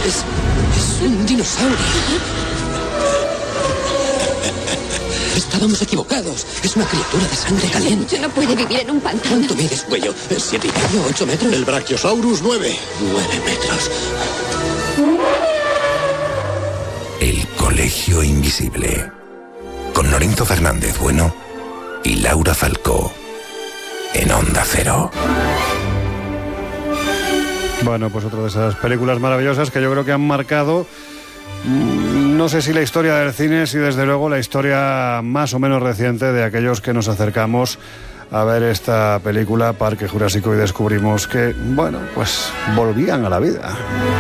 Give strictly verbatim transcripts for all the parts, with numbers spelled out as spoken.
Es, es un dinosaurio. Estábamos equivocados. Es una criatura de sangre caliente. No puede vivir en un pantano. ¿Cuánto mides, cuello? ¿Siete y medio? ¿Ocho metros? El Brachiosaurus, nueve. Nueve metros. El Colegio Invisible. Con Lorenzo Fernández Bueno y Laura Falcó. En Onda Cero. Bueno, pues otra de esas películas maravillosas que yo creo que han marcado, no sé si la historia del cine, si desde luego la historia más o menos reciente de aquellos que nos acercamos a ver esta película Parque Jurásico y descubrimos que, bueno, pues volvían a la vida.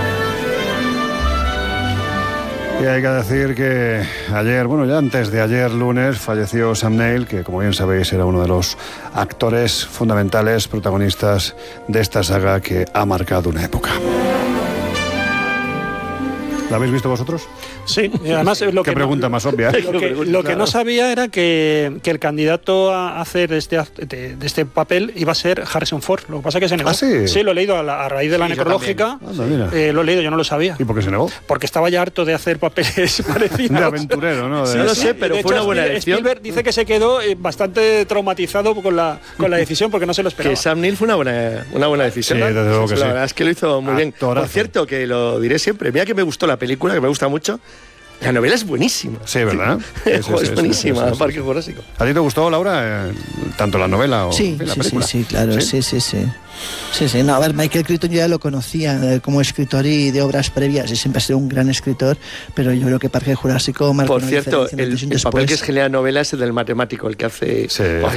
Y hay que decir que ayer, bueno, ya antes de ayer lunes, falleció Sam Neill, que como bien sabéis era uno de los actores fundamentales, protagonistas de esta saga que ha marcado una época. ¿La habéis visto vosotros? Sí, y además lo Qué que pregunta no, más obvia. Lo que, lo que no sabía era que, que el candidato a hacer este, de, de este papel iba a ser Harrison Ford. Lo que pasa es que se negó. ¿Ah, sí? Sí, lo he leído a, la, a raíz de la Sí, necrológica. Anda, eh, lo he leído, yo no lo sabía. ¿Y por qué se negó? Porque estaba ya harto de hacer papeles parecidos. De aventurero, ¿no? De... Sí, no lo sí, sé, pero de fue hecho, una buena Spielberg, elección. Spielberg dice que se quedó eh, bastante traumatizado con la, con la decisión porque no se lo esperaba. Que Sam Neill fue una buena, una buena decisión. Sí, ¿no? desde luego que La sí. verdad es que lo hizo muy bien. Actorazo. Por cierto, que lo diré siempre. Mira que me gustó la película, que me gusta mucho. La novela es buenísima. Sí, ¿verdad? Sí, sí, es sí, buenísima, sí, sí, sí. Parque Jurásico. ¿A ti te gustó, Laura, eh, tanto la novela o Sí, en fin, la sí, sí, película? sí, claro, sí, sí, sí. Sí, sí, no, a ver, Michael Crichton yo ya lo conocía eh, como escritor y de obras previas, y siempre ha sido un gran escritor, pero yo creo que Parque Jurásico marcó Por una cierto, diferencia en el, antes y un el papel después. que es genial novela es el del matemático, el que hace... Sí.